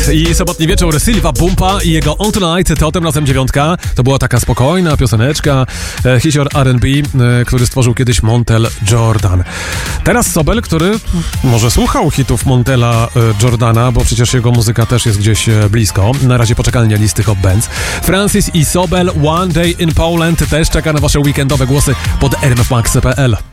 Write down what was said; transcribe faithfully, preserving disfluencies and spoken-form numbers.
I sobotni wieczór Silva Bumpa i jego On Tonight to tym razem dziewiątka. To była taka spokojna pioseneczka, e, hicior R and B, e, który stworzył kiedyś Montel Jordan. Teraz Sobel, który może słuchał hitów Montela e, Jordana, bo przecież jego muzyka też jest gdzieś e, blisko. Na razie poczekalnia listy Hot Bands. Francis i Sobel, One Day in Poland też czeka na wasze weekendowe głosy pod r m f max kropka p l.